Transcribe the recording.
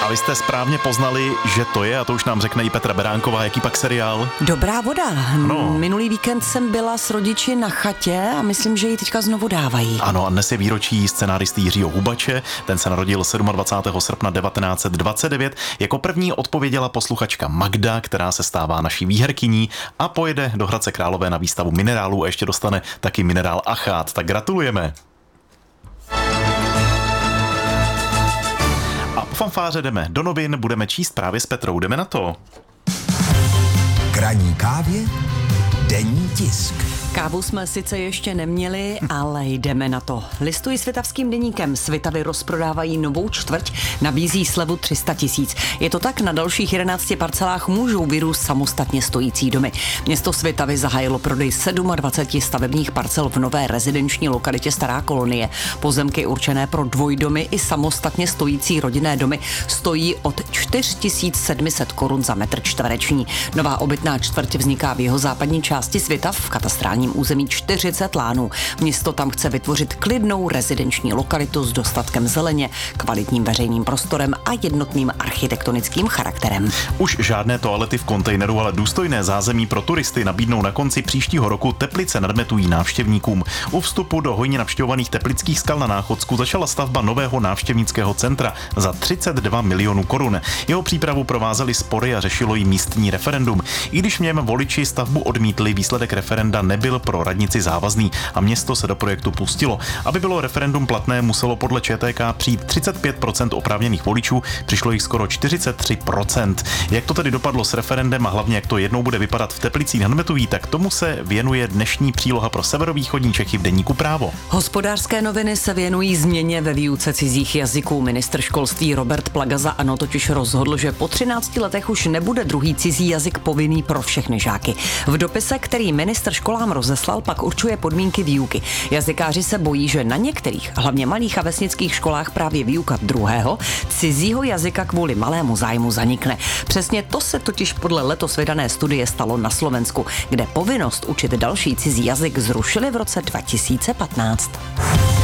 A vy jste správně poznali, že to je, a to už nám řekne i Petra Beránková, jaký pak seriál? Dobrá voda. No. Minulý víkend jsem byla s rodiči na chatě a myslím, že ji teďka znovu dávají. Ano, a dnes je výročí scenáristy Jiřího Hubače. Ten se narodil 27. srpna 1929. Jako první odpověděla posluchačka Magda, která se stává naší výherkyní a pojede do Hradce Králové na výstavu minerálů a ještě dostane taky minerál achát. Tak gratulujeme. A po fanfáře jdeme do novin, budeme číst právě s Petrou. Jdeme na to. K ranní kávě denní tisk. Kávu jsme sice ještě neměli, ale jdeme na to. Listuji Svitavským deníkem. Svitavy rozprodávají novou čtvrť, nabízí slevu 300 000. Je to tak, na dalších 11 parcelách můžou vyrůst samostatně stojící domy. Město Svitavy zahájilo prodej 27 stavebních parcel v nové rezidenční lokalitě Stará kolonie. Pozemky určené pro dvojdomy i samostatně stojící rodinné domy stojí od 4 700 korun za metr čtvereční. Nová obytná čtvrť vzniká v jeho západní části Svitav v katastrálním území 40 lánů. Město tam chce vytvořit klidnou rezidenční lokalitu s dostatkem zeleně, kvalitním veřejným prostorem a jednotným architektonickým charakterem. Už žádné toalety v kontejneru, ale důstojné zázemí pro turisty nabídnou na konci příštího roku Teplice nad Metují návštěvníkům. U vstupu do hojně navštěvovaných Teplických skal na Náchodsku začala stavba nového návštěvnického centra za 32 milionů korun. Jeho přípravu provázely spory a řešilo jí místní referendum. I když v něm voliči stavbu odmítli, výsledek referenda nebyl pro radnici závazný a město se do projektu pustilo. Aby bylo referendum platné, muselo podle ČTK přijít 35% oprávněných voličů, přišlo jich skoro 43%. Jak to tedy dopadlo s referendem a hlavně jak to jednou bude vypadat v Teplicích nad Metují, tak tomu se věnuje dnešní příloha pro severovýchodní Čechy v deníku Právo. Hospodářské noviny se věnují změně ve výuce cizích jazyků. Ministr školství Robert Plaga za ANO totiž rozhodl, že po 13 letech už nebude druhý cizí jazyk povinný pro všechny žáky. V dopise, který ministr školám rozeslal, pak určuje podmínky výuky. Jazykáři se bojí, že na některých, hlavně malých a vesnických školách právě výuka druhého cizího jazyka kvůli malému zájmu zanikne. Přesně to se totiž podle letos vydané studie stalo na Slovensku, kde povinnost učit další cizí jazyk zrušili v roce 2015.